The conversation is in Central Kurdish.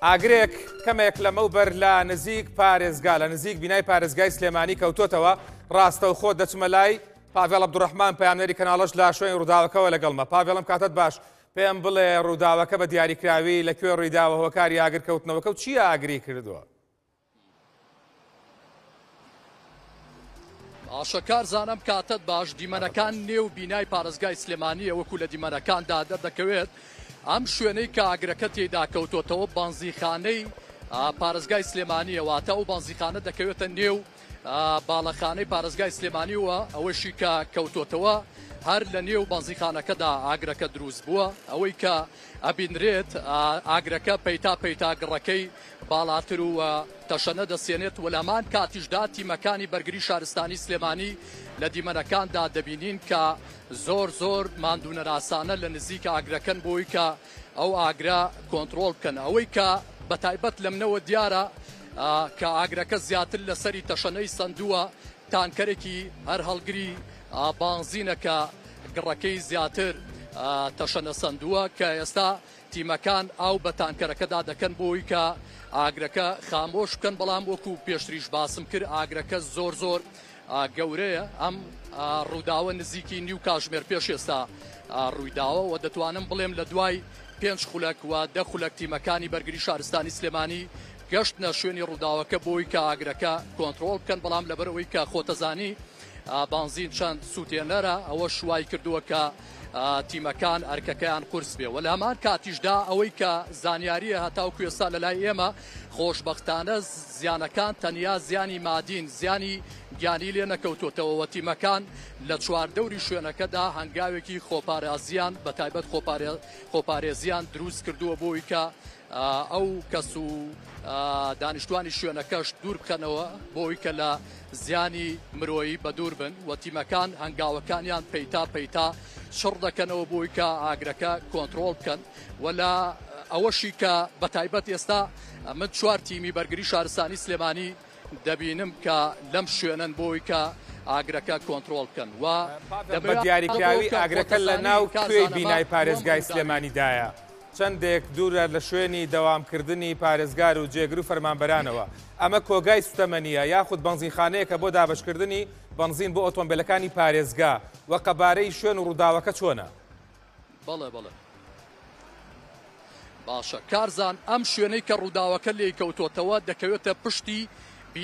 ئاگرێک کەمێک لەمەوبەر لە نزیک پارێزگا لە نزیک بینای پارێزگای سلێمانی کەوتۆتەوە ڕاستە و خۆ دەچمە لای پاڤێڵ عەبدوڕەحمان پەیامنەری کەناڵەش لە شوێنی ڕووداوەکەەوە لەگەڵمە. پاڤێڵم کاتت باش، پێم بڵێ ڕووداوەکە بە دیاریکراوی لەکوێ ڕوویداوە هۆکاری ئاگرکەوتنەوەکە و چییە ئاگری کردووە؟ ئاشەکار زانم کاتت باش، دیمەنەکان نێو بینای پارێزگای سلێمانیە وەکو لە دیمەنەکاندا دەردەکەوێت. ئەم شوێنەی کە ئاگرەکە تێدا کەوتۆتەوە بانزیخانەی پارێزگای سلێمانیە، واتە ئەو بانزیخانە دەکەوێتە نێو باڵەخانەی پارێزگای سلێمانیەوە. ئەوەشی کە کەوتۆتەوە هەر لە نێو بانزیخانەکەدا ئاگرەکە دروست بووە. ئەوەی کە ئەبینرێت ئاگرەکە پەیتا پەیتا گڕەکەی باڵاتر و تەشەنە دەسێنێت و لەمان کاتیشدا تیمەکانی بەرگری شارستانی سلێمانی لە دیمەنەکاندا دەبینین کە زۆر ماندوونەراسانە لە نزیک ئاگرەکەن بۆی کە ئەو ئاگرا کۆنتڕۆڵ بکەن. ئەوەی کە بەتایبەت لەمنەوە دیارە کە ئاگرەکە زیاتر لەسەری تەشەنەی سندووە، تانکەرێکی هەر هەڵگری بانزینەکە گڕەکەی زیاتر تەشەنە سندووە کە ئێستا تیمەکان ئاو بە تانکەرەکەدا دەکەن بۆی کە ئاگرەکە خامۆش بکەن. بەڵام وەکو پێشتریش باسم کرد ئاگرەکە زۆر گەورەیە. ئەم ڕووداوە نزیکی نیو کاتژمێر پێش ئێستا ڕوویداوە و دەتوانم بڵێم لە دوای 5 خولەک و 10 خولەک تیمەکانی بەرگری شارستانی سلێمانی گەشتنە شوێنی ڕووداوەکە بۆی کە ئاگرەکە کۆنتڕۆڵ بکەن. بەڵام لەبەرەوەی کە خۆتەزانی بانزین چەند سووتێنەرە، ئەوە شوای کردووە کە تیمەکان ئەرکەکەیان قورس بێ. و لە هەمان کاتیشدا ئەوەی کە زانیاریە هەتاوکو ئێستا لە لای ئێمە خۆشبەختانە زیانەکان تەنیا زیانی مادین، زیانی گیانی لێ نەکەوتۆتەوە. تیمەکان لە چواردەوری شوێنەکەدا هەنگاوێکی خۆپارێزیان بەتایبەت خۆپارێزیان دروست کردووە بۆی کە ئەو کەس و دانیشتوانی شوێنەکەش دوور بکەنەوە بۆی کە لە زیانی مرۆیی بە دوور بن و تیمەکان هەنگاوەکانیان پەیتا شڕ دەکەنەوە بۆی کە ئاگرەکە کۆنتڕۆڵ بکەن. و لە ئەوەشی کە بەتایبەت ئێستا من 4 تیمی بەرگری شارستانی سلێمانی دەبینم کە لەم شوێنن بۆی کە ئاگرەکە کۆنتڕۆڵ بکەن. و بە دیاریکراوی ئاگرەکە لە ناو کوێی بینای پارێزگای سلێمانیدایە، چەندێک دوورە لە شوێنی دەوامکردنی پارێزگار و جێگر و فەرمانبەرانەوە. ئەمە کۆگای سوتەمەنیە یاخود بەنزینخانەیەکە بۆ دابشکردنی بەنزین بۆ ئۆتۆمبیلەکانی پارێزگا و قەبارەی شوێن و ڕووداوەکە چۆنە؟ بەڵێ باشە کارزان، ئەم شوێنەی کە ڕووداوەکە لێی کەوتۆتەوە دەکەوێتە پشتی